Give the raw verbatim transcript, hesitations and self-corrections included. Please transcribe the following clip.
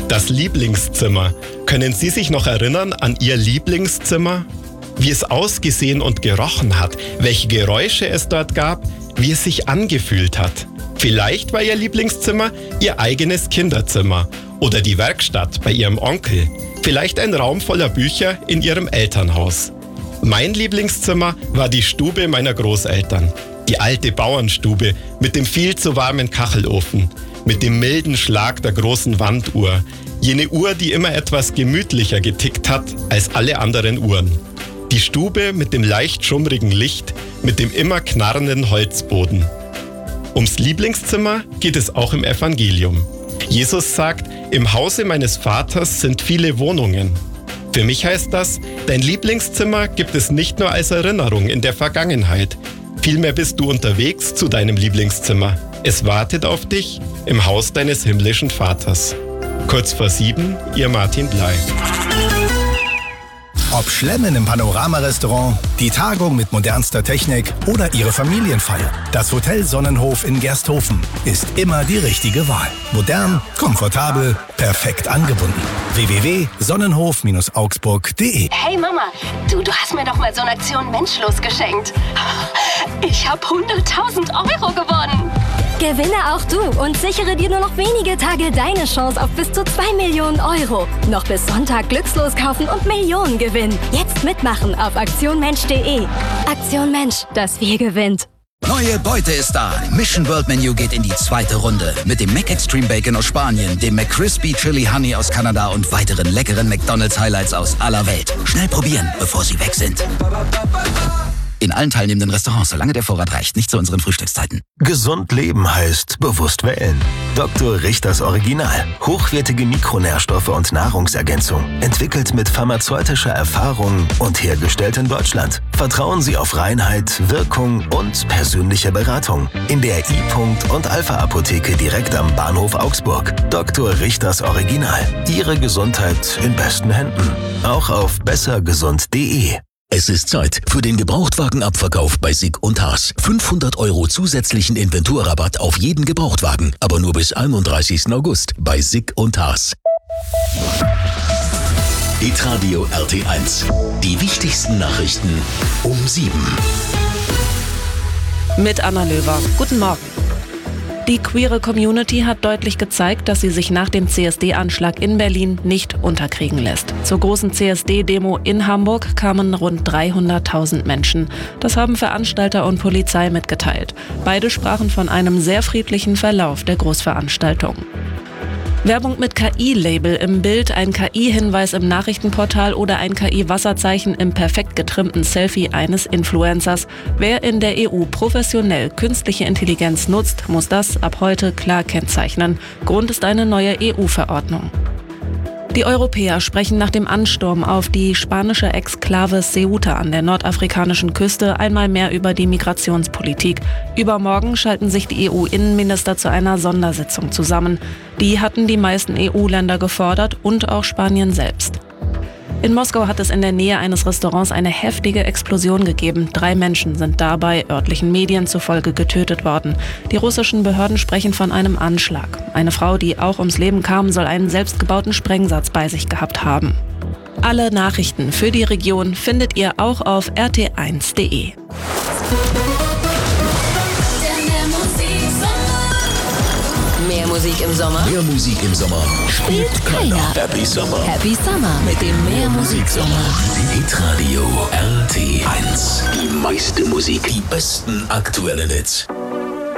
Das Lieblingszimmer. Können Sie sich noch erinnern an Ihr Lieblingszimmer? Wie es ausgesehen und gerochen hat, welche Geräusche es dort gab, wie es sich angefühlt hat. Vielleicht war Ihr Lieblingszimmer Ihr eigenes Kinderzimmer oder die Werkstatt bei Ihrem Onkel. Vielleicht ein Raum voller Bücher in Ihrem Elternhaus. Mein Lieblingszimmer war die Stube meiner Großeltern. Die alte Bauernstube mit dem viel zu warmen Kachelofen, mit dem milden Schlag der großen Wanduhr. Jene Uhr, die immer etwas gemütlicher getickt hat als alle anderen Uhren. Die Stube mit dem leicht schummrigen Licht, mit dem immer knarrenden Holzboden. Ums Lieblingszimmer geht es auch im Evangelium. Jesus sagt, im Hause meines Vaters sind viele Wohnungen. Für mich heißt das, dein Lieblingszimmer gibt es nicht nur als Erinnerung in der Vergangenheit. Vielmehr bist du unterwegs zu deinem Lieblingszimmer. Es wartet auf dich im Haus deines himmlischen Vaters. Kurz vor sieben, Ihr Martin Bley. Ob Schlemmen im Panorama-Restaurant, die Tagung mit modernster Technik oder Ihre Familienfeier. Das Hotel Sonnenhof in Gersthofen ist immer die richtige Wahl. Modern, komfortabel, perfekt angebunden. w w w punkt sonnenhof augsburg punkt de Hey Mama, du, du hast mir doch mal so eine Aktion Menschlos geschenkt. Ich habe hunderttausend Euro gewonnen. Gewinne auch du und sichere dir nur noch wenige Tage deine Chance auf bis zu zwei Millionen Euro. Noch bis Sonntag glückslos kaufen und Millionen gewinnen. Jetzt mitmachen auf aktion mensch punkt de. Aktion Mensch, das Wir gewinnt. Neue Beute ist da. Mission World Menu geht in die zweite Runde. Mit dem Mac Extreme Bacon aus Spanien, dem McCrispy Chili Honey aus Kanada und weiteren leckeren McDonald's Highlights aus aller Welt. Schnell probieren, bevor sie weg sind. In allen teilnehmenden Restaurants, solange der Vorrat reicht, nicht zu unseren Frühstückszeiten. Gesund leben heißt bewusst wählen. Doktor Richters Original. Hochwertige Mikronährstoffe und Nahrungsergänzung. Entwickelt mit pharmazeutischer Erfahrung und hergestellt in Deutschland. Vertrauen Sie auf Reinheit, Wirkung und persönliche Beratung. In der I. und Alpha-Apotheke direkt am Bahnhof Augsburg. Doktor Richters Original. Ihre Gesundheit in besten Händen. Auch auf besser gesund punkt de. Es ist Zeit für den Gebrauchtwagenabverkauf bei Sick und Haas. fünfhundert Euro zusätzlichen Inventurrabatt auf jeden Gebrauchtwagen, aber nur bis einunddreißigsten August bei Sick und Haas. Hitradio R T eins. Die wichtigsten Nachrichten um sieben. Mit Anna Löwer. Guten Morgen. Die queere Community hat deutlich gezeigt, dass sie sich nach dem C S D-Anschlag in Berlin nicht unterkriegen lässt. Zur großen C S D-Demo in Hamburg kamen rund dreihunderttausend Menschen. Das haben Veranstalter und Polizei mitgeteilt. Beide sprachen von einem sehr friedlichen Verlauf der Großveranstaltung. Werbung mit K I-Label im Bild, ein K I-Hinweis im Nachrichtenportal oder ein K I-Wasserzeichen im perfekt getrimmten Selfie eines Influencers. Wer in der E U professionell künstliche Intelligenz nutzt, muss das ab heute klar kennzeichnen. Grund ist eine neue E U-Verordnung. Die Europäer sprechen nach dem Ansturm auf die spanische Exklave Ceuta an der nordafrikanischen Küste einmal mehr über die Migrationspolitik. Übermorgen schalten sich die E U-Innenminister zu einer Sondersitzung zusammen. Die hatten die meisten E U-Länder gefordert und auch Spanien selbst. In Moskau hat es in der Nähe eines Restaurants eine heftige Explosion gegeben. Drei Menschen sind dabei örtlichen Medien zufolge getötet worden. Die russischen Behörden sprechen von einem Anschlag. Eine Frau, die auch ums Leben kam, soll einen selbstgebauten Sprengsatz bei sich gehabt haben. Alle Nachrichten für die Region findet ihr auch auf r t eins punkt de. Mehr Musik im Sommer? Mehr Musik im Sommer Spielt keiner. Happy Summer Happy Summer mit dem Mehr Musik Sommer. Hitradio R T eins. Die meiste Musik, die besten aktuellen Hits.